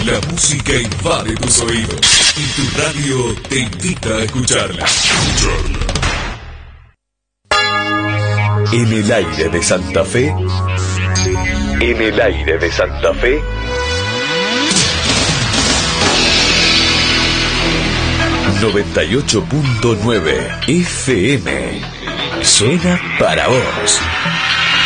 La música invade tus oídos y tu radio te invita a escucharla. En el aire de Santa Fe. En el aire de Santa Fe. ...98.9 FM... suena para vos.